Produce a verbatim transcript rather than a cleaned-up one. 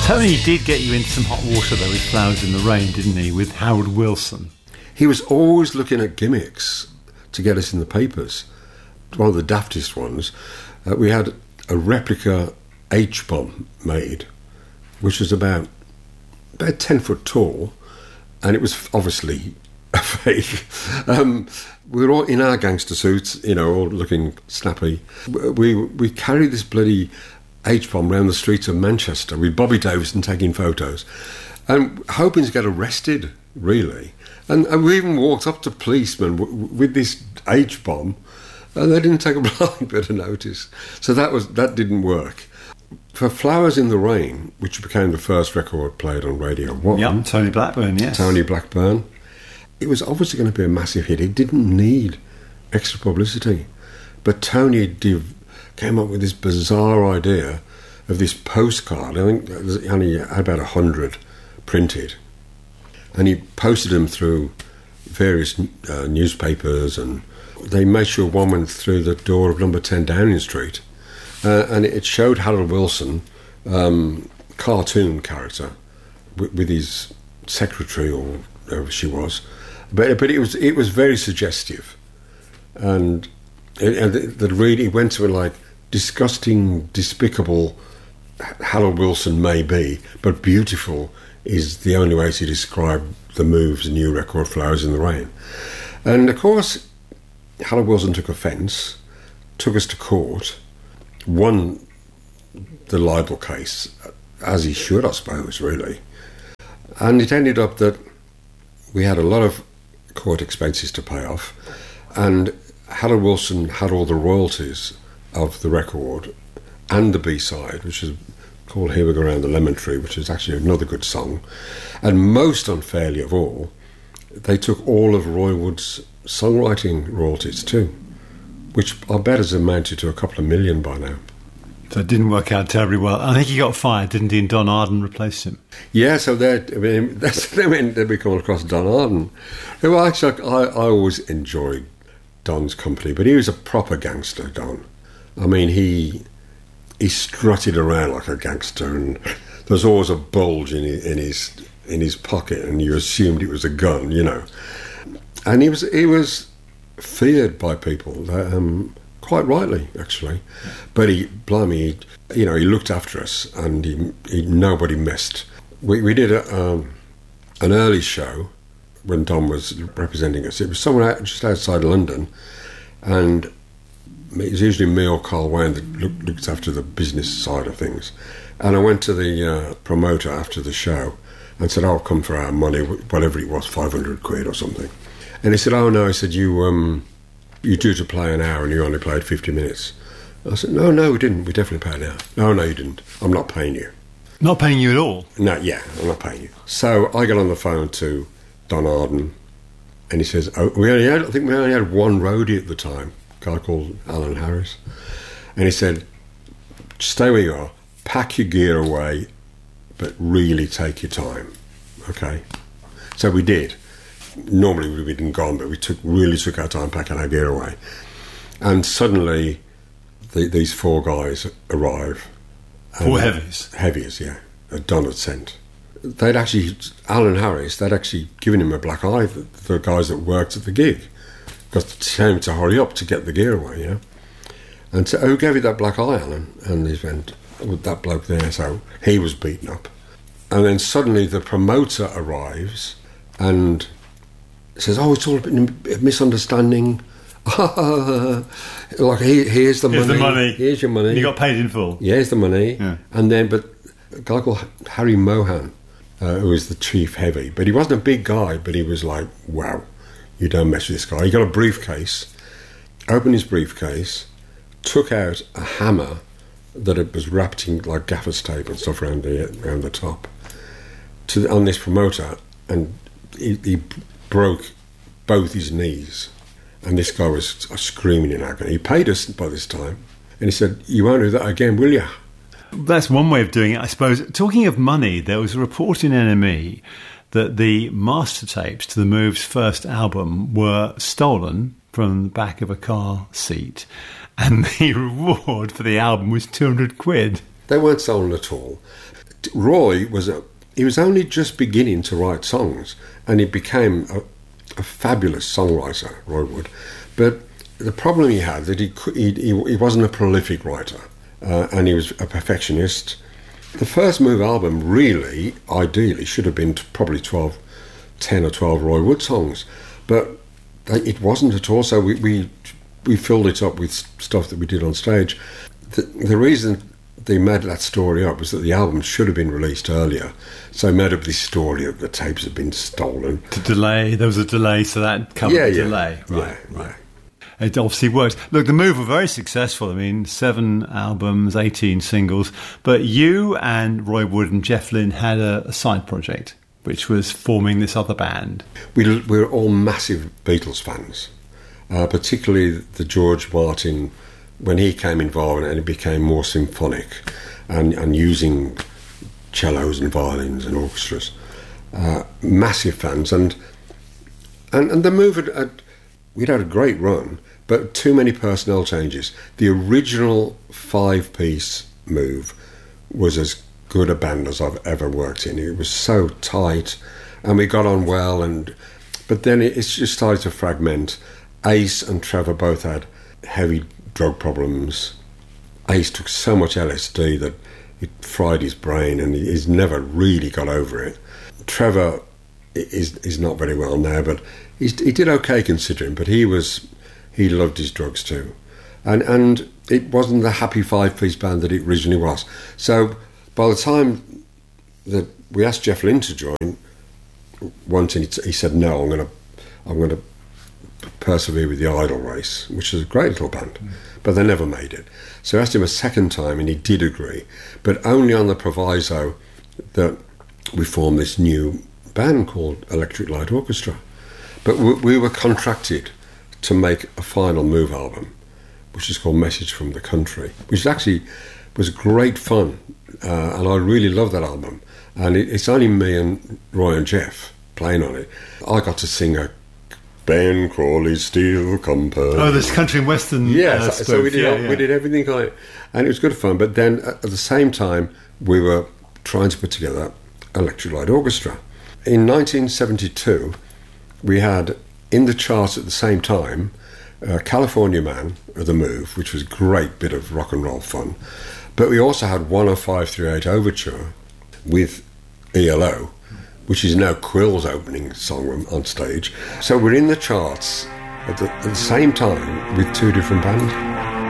Tony did get you into some hot water, though, with Flowers in the Rain, didn't he, with Harold Wilson? He was always looking at gimmicks to get us in the papers. One of the daftest ones, uh, we had a replica H-bomb made, which was about, about ten foot tall, and it was obviously a fake. Um, we were all in our gangster suits, you know, all looking snappy. We, we carried this bloody H-bomb around the streets of Manchester with Bobby Davison taking photos and hoping to get arrested, really. And, and we even walked up to policemen w- w- with this H-bomb, and they didn't take a blind bit of notice. So that was that didn't work. For Flowers in the Rain, which became the first record played on Radio one... Yep, Tony Blackburn, yes. Tony Blackburn. It was obviously going to be a massive hit. It didn't need extra publicity. But Tony div- came up with this bizarre idea of this postcard. I think he only had about a hundred printed. And he posted them through various uh, newspapers, and they made sure one went through the door of number ten Downing Street. Uh, and it showed Harold Wilson, um, cartoon character, with, with his secretary, or whoever she was. But but it was it was very suggestive. And, it, and the, the really went to a, like, disgusting, despicable Harold Wilson may be, but beautiful is the only way to describe the Move's new record, Flowers in the Rain. And of course, Harold Wilson took offence, took us to court, won the libel case, as he should, I suppose, really. And it ended up that we had a lot of court expenses to pay off, and Harold Wilson had all the royalties of the record and the B-side, which is called Here We Go Round the Lemon Tree, which is actually another good song. And most unfairly of all, they took all of Roy Wood's songwriting royalties too, which I bet has amounted to a couple of million by now. So it didn't work out terribly well. I think he got fired, didn't he, and Don Arden replaced him. Yeah, so that I mean, that's, they went they come across Don Arden. Well, actually, I, I always enjoyed Don's company, but he was a proper gangster, Don. I mean, he he strutted around like a gangster, and there was always a bulge in his, in his in his pocket, and you assumed it was a gun, you know. And he was he was feared by people, um, quite rightly, actually. But he, blimey, he, you know, he looked after us, and he, he nobody messed. We we did a, um, an early show when Don was representing us. It was somewhere out, just outside London, and it was usually me or Carl Wayne that look, looked after the business side of things. And I went to the uh, promoter after the show and said, "I'll come for our money, whatever it was, five hundred quid or something." And he said, "Oh no," he said, you um, you due to play an hour and you only played fifty minutes. I said, "No, no, we didn't. We definitely paid an hour." "No, no, you didn't. I'm not paying you." Not paying you at all? No, yeah, I'm not paying you. So I got on the phone to Don Arden, and he says, "Oh, we only had, I think we only had one roadie at the time, a guy called Alan Harris." And he said, "Stay where you are, pack your gear away, but really take your time." Okay. So we did. Normally we would have been gone, but we took really took our time packing our gear away. And suddenly the, these four guys arrive. Four heavies? Heavies, yeah. That Don had sent. They'd actually, Alan Harris, they'd actually given him a black eye, the, the guys that worked at the gig. Because to tell him to hurry up to get the gear away, you know. And so, who gave you that black eye, Alan? And he went, with that bloke there, so he was beaten up. And then suddenly the promoter arrives and says, "Oh, it's all a bit a misunderstanding." Like, here, here's the here's money. the money. Here's your money. And you got paid in full. Yeah, here's the money. Yeah. And then, but a guy called Harry Mohan, uh, who was the chief heavy, but he wasn't a big guy, but he was like, wow, you don't mess with this guy. He got a briefcase, opened his briefcase, took out a hammer that it was wrapped in like gaffer's tape and stuff around the around the top to the, on this promoter, and he, he broke both his knees, and this guy was screaming in agony. He paid us by this time, and he said, "You won't do that again, will you?" That's one way of doing it, I suppose. Talking of money, there was a report in N M E that the master tapes to the Move's first album were stolen from the back of a car seat, and the reward for the album was two hundred quid. They weren't stolen at all. Roy was a, he was only just beginning to write songs, and he became a, a fabulous songwriter, Roy Wood. But the problem he had that he could, he, he, he wasn't a prolific writer, uh, and he was a perfectionist. The first Move album really, ideally, should have been probably twelve, ten or twelve Roy Wood songs, but it wasn't at all. So we we, we filled it up with stuff that we did on stage. The, the reason they made that story up was that the album should have been released earlier. So they made up this story that the tapes had been stolen. To delay, there was a delay, so that covered yeah, the yeah, delay. Right, yeah, right. Yeah. It obviously worked. Look, the Move were very successful. I mean, seven albums, eighteen singles. But you and Roy Wood and Jeff Lynne had a, a side project, which was forming this other band. We, we were all massive Beatles fans, uh, particularly the George Martin, when he came involved and it became more symphonic and, and using cellos and violins and orchestras. Uh, massive fans. And, and, and the Move had, had we'd had a great run, but too many personnel changes. The original five-piece Move was as good a band as I've ever worked in. It was so tight, and we got on well, and but then it, it's just started to fragment. Ace and Trevor both had heavy drug problems. Ace took so much L S D that it fried his brain, and he's never really got over it. Trevor is is not very well now, but he's, he did okay considering. But he was he loved his drugs too, and and it wasn't the happy five-piece band that it originally was. So by the time that we asked Jeff Lynne to join, once he, he said no, I'm going to I'm going to persevere with the Idol Race, which is a great little band, mm. but they never made it. So I asked him a second time, and he did agree, but only on the proviso that we formed this new band called Electric Light Orchestra. But we, we were contracted to make a final Move album, which is called Message from the Country, which actually was great fun, uh, and I really love that album. And it, it's only me and Roy and Jeff playing on it. I got to sing a Ben Crawley's Steel Company. Oh, this country and western. Yeah, uh, so, so we did yeah, yeah. we did everything on it, and it was good fun. But then at the same time, we were trying to put together Electric Light Orchestra. In nineteen seventy-two, we had in the charts at the same time uh, California Man of the Move, which was a great bit of rock and roll fun. But we also had one oh five thirty-eight Overture with E L O, which is now Quill's opening song on stage. So we're in the charts at the, at the same time with two different bands.